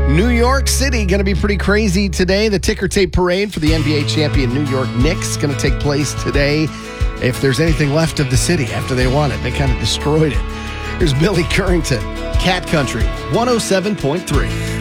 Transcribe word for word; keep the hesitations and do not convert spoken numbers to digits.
New York City going to be pretty crazy today. The ticker tape parade for the N B A champion New York Knicks going to take place today. If there's anything left of the city after they won it, they kind of destroyed it. Here's Billy Currington, Cat Country, one oh seven point three.